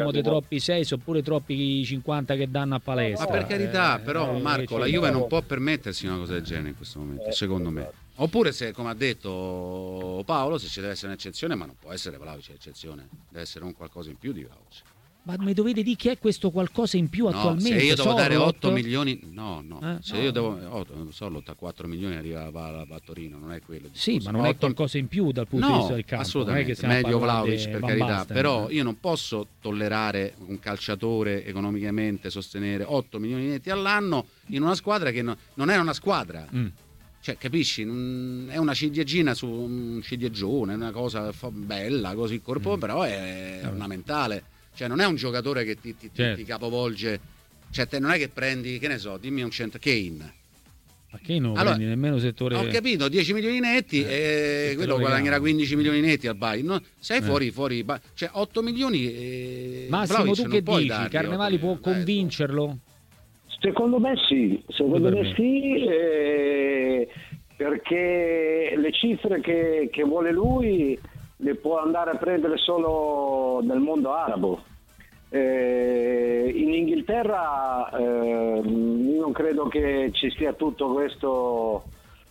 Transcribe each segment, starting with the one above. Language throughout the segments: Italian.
siamo dei troppi 6 oppure troppi 50 che danno a palestra. Ma per carità, però Marco, la Juve non può permettersi una cosa del genere in questo momento, secondo me. Oppure, se, come ha detto Paolo, se ci deve essere un'eccezione, ma non può essere Vlahovic l'eccezione, deve essere un qualcosa in più di Vlahovic. Ma mi dovete dire chi è questo qualcosa in più attualmente? Se io devo dare Sorloth? 8 milioni, io devo Sorloth a 4 milioni arriva a Torino, non è quello. Sì, ma non è qualcosa in più dal punto di vista del campo. Assolutamente, non è che meglio Vlahovic per Van carità, Basten, però io non posso tollerare un calciatore economicamente sostenere 8 milioni netti all'anno in una squadra che non è una squadra. Cioè, capisci? È una ciliegina su un ciliegione, è una cosa bella, così corpo, però è ornamentale. Cioè, non è un giocatore che ti capovolge. Cioè, te non è che prendi, che ne so, dimmi un centro, Kane. Ma Kane non prendi nemmeno settore. Ho capito, 10 milioni netti e quello guadagnerà 15 milioni netti al Bayern. No? Sei fuori, cioè 8 milioni. Massimo, tu che dici? Darli, Carnevali può convincerlo? Secondo me sì, perché le cifre che vuole lui le può andare a prendere solo nel mondo arabo. In Inghilterra non credo che ci sia tutto questo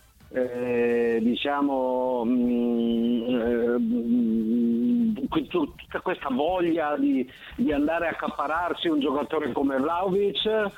tutta questa voglia di andare a accapararsi un giocatore come Vlahovic.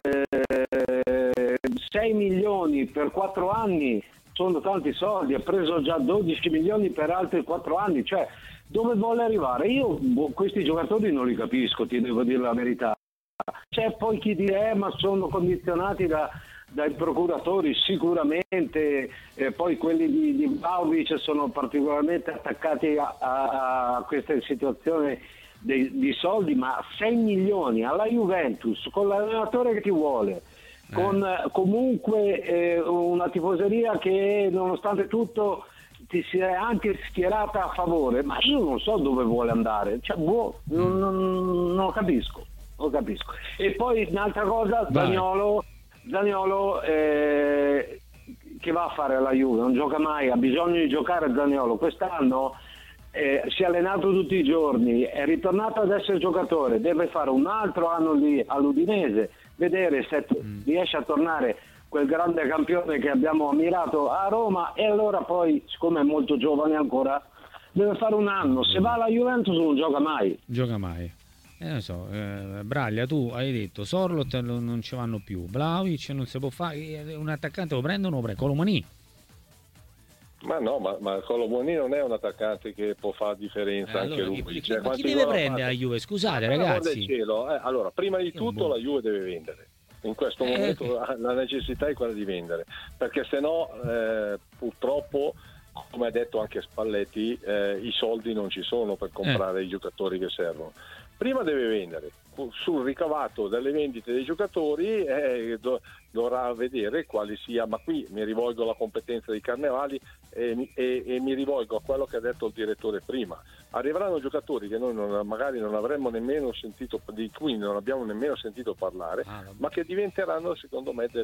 6 milioni per 4 anni sono tanti soldi, ha preso già 12 milioni per altri 4 anni, cioè dove vuole arrivare? Io questi giocatori non li capisco, ti devo dire la verità. C'è poi chi dice ma sono condizionati dai procuratori, sicuramente, poi quelli di Vlahovic sono particolarmente attaccati a questa situazione di soldi, ma 6 milioni alla Juventus con l'allenatore che ti vuole, con comunque una tifoseria che nonostante tutto ti si è anche schierata a favore, ma io non so dove vuole andare, cioè, non lo capisco. E poi un'altra cosa, Zaniolo che va a fare alla Juve, non gioca mai, ha bisogno di giocare Zaniolo, quest'anno si è allenato tutti i giorni, è ritornato ad essere giocatore, deve fare un altro anno lì all'Udinese, vedere se riesce a tornare quel grande campione che abbiamo ammirato a Roma, e allora poi, siccome è molto giovane ancora, deve fare un anno. Se va alla Juventus non gioca mai. Non so, Braglia, tu hai detto Sorloth non ci vanno più, Vlahovic non si può fare, un attaccante lo prendono, Colomani. Ma no, ma Colomani non è un attaccante che può fare differenza anche lui. Chi deve prendere la Juve? Scusate ragazzi. Allora, prima di tutto la Juve deve vendere. In questo momento la necessità è quella di vendere, perché se no purtroppo, come ha detto anche Spalletti, i soldi non ci sono per comprare i giocatori che servono. Prima deve vendere, sul ricavato delle vendite dei giocatori dovrà vedere quali sia, ma qui mi rivolgo alla competenza di Carnevali e mi rivolgo a quello che ha detto il direttore prima. Arriveranno giocatori che noi magari non avremmo nemmeno sentito, di cui non abbiamo nemmeno sentito parlare, ma che diventeranno secondo me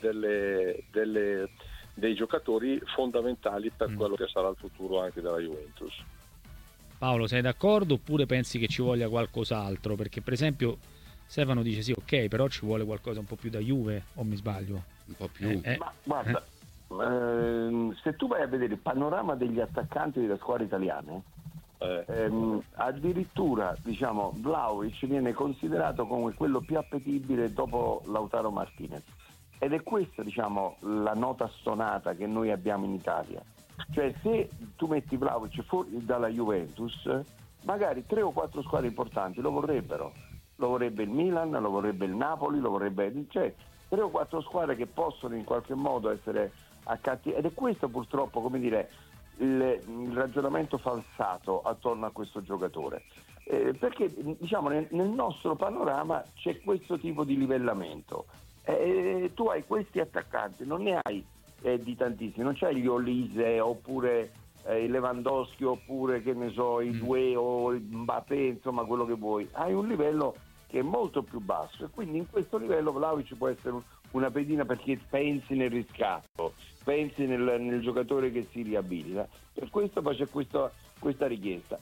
dei giocatori fondamentali per quello che sarà il futuro anche della Juventus. Paolo, sei d'accordo oppure pensi che ci voglia qualcos'altro? Perché per esempio Stefano dice sì, ok, però ci vuole qualcosa un po' più da Juve, o mi sbaglio? Un po' più. Ma guarda, se tu vai a vedere il panorama degli attaccanti delle squadre italiane, addirittura diciamo Vlahovic viene considerato come quello più appetibile dopo Lautaro Martinez, ed è questa diciamo la nota stonata che noi abbiamo in Italia. Cioè, se tu metti Vlahovic fuori dalla Juventus, magari 3 o 4 squadre importanti lo vorrebbero. Lo vorrebbe il Milan, lo vorrebbe il Napoli, cioè 3 o 4 squadre che possono in qualche modo essere accattivate. Ed è questo purtroppo, come dire, il ragionamento falsato attorno a questo giocatore. Perché diciamo nel nostro panorama c'è questo tipo di livellamento. Tu hai questi attaccanti, non ne hai di tantissimi, non c'è gli Olise oppure i Lewandowski oppure che ne so i Due o il Mbappé, insomma quello che vuoi, hai un livello che è molto più basso, e quindi in questo livello Vlahovic può essere una pedina, perché pensi nel riscatto, pensi nel giocatore che si riabilita, per questo poi c'è questa richiesta.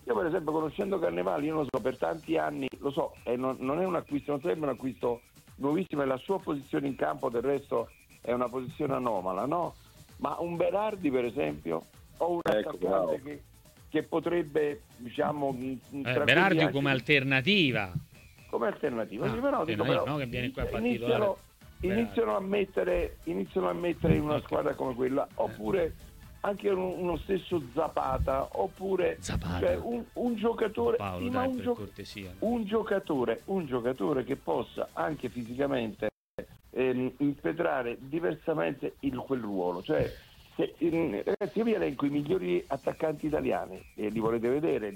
Io per esempio, conoscendo Carnevali, io non lo so, per tanti anni, lo so, non è un acquisto, non sarebbe un acquisto nuovissimo, e la sua posizione in campo del resto è una posizione anomala, no? Ma un Berardi per esempio, o un attaccante che potrebbe, diciamo, Berardi come alternativa. Come alternativa, sì, però, dico, però no, che viene qua a titolare. Iniziano a mettere in una squadra come quella, oppure anche uno stesso Zapata, oppure cioè un giocatore, Paolo, sì, dai, ma per cortesia. un giocatore che possa anche fisicamente impetrare diversamente quel ruolo. Cioè, ragazzi, io vi elenco i migliori attaccanti italiani, li volete vedere,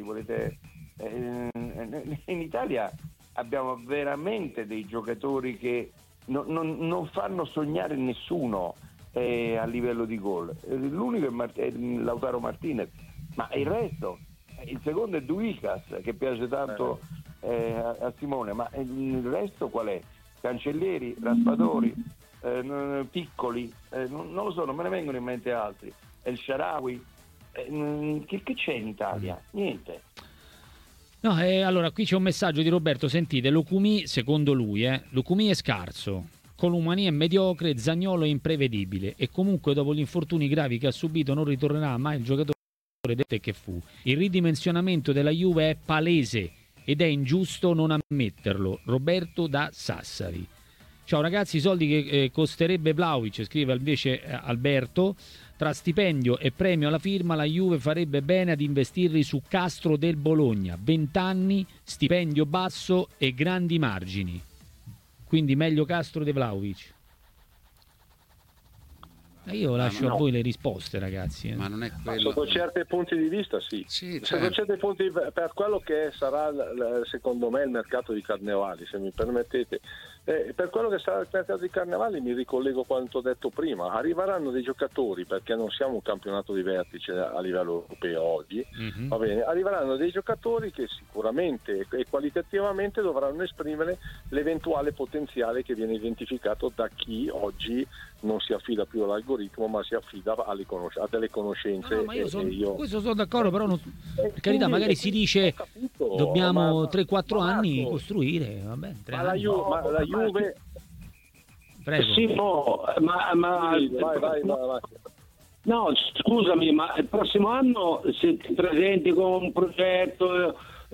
in Italia abbiamo veramente dei giocatori che non fanno sognare nessuno a livello di gol. L'unico è Lautaro Martinez, ma il resto, il secondo è Duicas, che piace tanto a Simone, ma il resto qual è? Cancellieri, Raspadori, Piccoli, non lo so, non me ne vengono in mente altri. El Shaarawy, che c'è in Italia? Niente. No, allora qui c'è un messaggio di Roberto, sentite, Lukumi, secondo lui, Lukumi è scarso, Colomani è mediocre, Zaniolo è imprevedibile e comunque dopo gli infortuni gravi che ha subito non ritornerà mai il giocatore detto che fu. Il ridimensionamento della Juve è palese ed è ingiusto non ammetterlo. Roberto da Sassari. Ciao ragazzi, i soldi che costerebbe Vlahovic, scrive invece Alberto, tra stipendio e premio alla firma la Juve farebbe bene ad investirli su Castro del Bologna, 20 anni, stipendio basso e grandi margini. Quindi meglio Castro di Vlahovic. Io lascio a voi le risposte, ragazzi. Ma non è quello. Sotto certi punti di vista sì. Sotto certi punti, per quello che sarà secondo me il mercato di Carnevali, se mi permettete, per quello che sarà il mercato di Carnevali mi ricollego a quanto detto prima. Arriveranno dei giocatori, perché non siamo un campionato di vertice a livello europeo oggi, va bene, arriveranno dei giocatori che sicuramente e qualitativamente dovranno esprimere l'eventuale potenziale che viene identificato da chi oggi non si affida più all'algoritmo, ma si affida a delle conoscenze. No, ma questo sono d'accordo, però per carità, magari si dice dobbiamo 3-4 anni costruire, vabbè, 3 ma anni. la Juve Prego. Sì, vai. No, scusami, ma il prossimo anno siete presenti con un progetto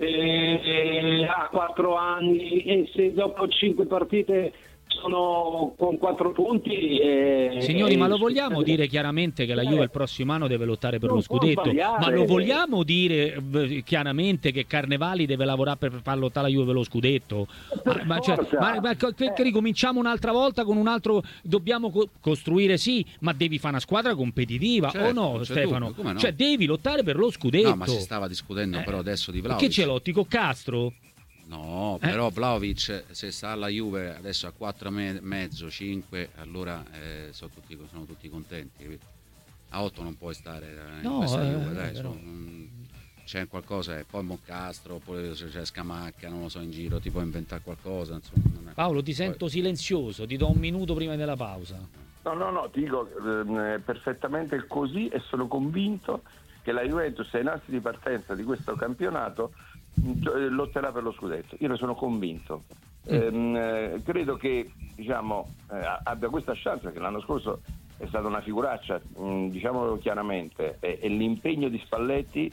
a 4 anni, e se dopo 5 partite sono con 4 punti. Signori, ma lo vogliamo dire chiaramente che la Juve il prossimo anno deve lottare per lo scudetto? Ma lo vogliamo dire chiaramente che Carnevali deve lavorare per far lottare la Juve per lo scudetto? Che ricominciamo un'altra volta con un altro? Dobbiamo costruire, sì, ma devi fare una squadra competitiva, o no, Stefano? No? Cioè devi lottare per lo scudetto. No, ma si stava discutendo però adesso di Vlahovic. Che ce l'ho, con Castro? No, però Vlahovic se sta alla Juve adesso a 4,5, 5, allora sono tutti contenti, capito? A 8 non puoi stare in questa Juve, dai, c'è qualcosa, poi Moncastro, oppure c'è Scamacca, non lo so, in giro ti puoi inventare qualcosa, insomma. Paolo, ti sento silenzioso, ti do un minuto prima della pausa. No, ti dico perfettamente così, e sono convinto che la Juventus ai nastri di partenza di questo campionato lotterà per lo scudetto. Io ne sono convinto. Credo che abbia questa chance, perché l'anno scorso è stata una figuraccia, diciamolo chiaramente, e l'impegno di Spalletti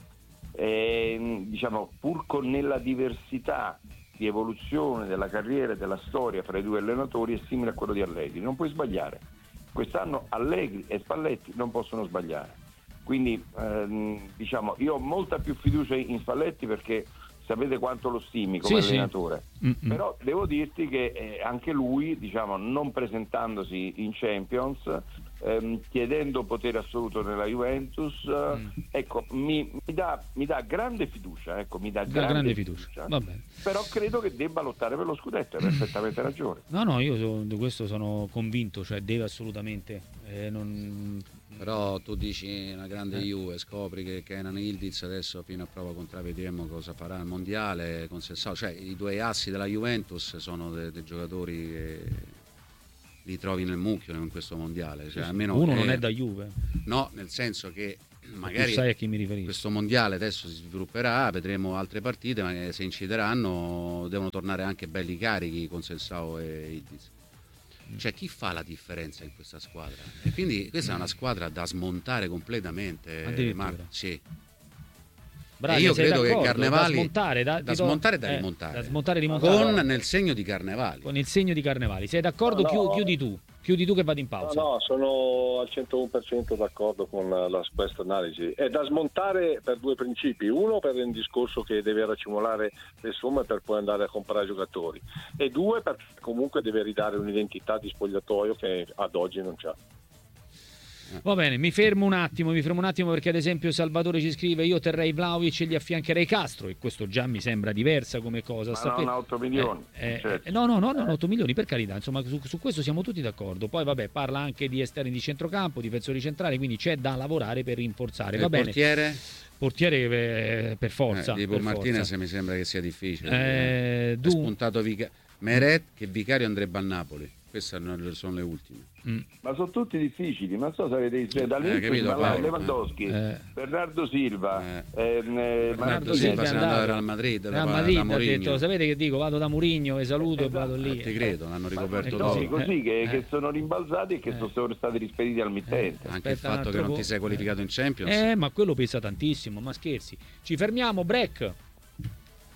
pur nella diversità di evoluzione della carriera e della storia fra i due allenatori è simile a quello di Allegri. Non puoi sbagliare. Quest'anno Allegri e Spalletti non possono sbagliare. Quindi io ho molta più fiducia in Spalletti, perché sapete quanto lo stimi come allenatore. Però devo dirti che anche lui, non presentandosi in Champions, chiedendo potere assoluto nella Juventus, mi dà grande fiducia, mi dà grande fiducia. Va bene. Però credo che debba lottare per lo scudetto, hai perfettamente ragione. No, io di questo sono convinto, cioè deve assolutamente Però tu dici una grande Juve, scopri che Kenan Yildiz adesso fino a prova contraria vedremo cosa farà al mondiale con Sessao, cioè i due assi della Juventus sono dei giocatori che li trovi nel mucchio in questo mondiale, cioè, almeno uno non è da Juve. No, nel senso che magari tu sai a chi mi riferisco. Questo mondiale adesso si svilupperà, vedremo altre partite, ma se incideranno devono tornare anche belli carichi con Selsao e Ildiz. Cioè, chi fa la differenza in questa squadra? E quindi questa è una squadra da smontare completamente. Sì. Bravi, io credo che Carnevali da smontare da rimontare. Da smontare e rimontare. Con nel segno di Carnevali. Con il segno di Carnevali. Sei d'accordo? No. Chiudi tu che vado in pausa. No, sono al 101% d'accordo con questa analisi. È da smontare per due principi. Uno, per il discorso che deve racimolare le somme per poi andare a comprare giocatori. E due, perché comunque deve ridare un'identità di spogliatoio che ad oggi non c'ha. Va bene, mi fermo un attimo perché ad esempio Salvatore ci scrive: io terrei Vlahovic e gli affiancherei Castro, e questo già mi sembra diversa come cosa. Ma non 8 milioni. Certo. No, 8 milioni per carità, insomma su questo siamo tutti d'accordo. Poi vabbè, parla anche di esterni di centrocampo, difensori centrali, quindi c'è da lavorare per rinforzare. Va bene. Portiere per forza. Di Paul Martinez mi sembra che sia difficile. È Tu... spuntato Meret, che vicario andrebbe a Napoli. Queste sono le ultime. Ma sono tutti difficili, non so se avete dall'Inter, Lewandowski, Bernardo Silva, Bernardo Silva se ne andava al Real Madrid, ha detto, sapete che dico, vado da Mourinho e saluto, esatto. E vado lì. Ti credo, l'hanno ricoperto così che sono rimbalzati e che sono stati rispediti al mittente. Anche il fatto che non ti sei qualificato in Champions. Ma quello pesa tantissimo, ma scherzi. Ci fermiamo, break.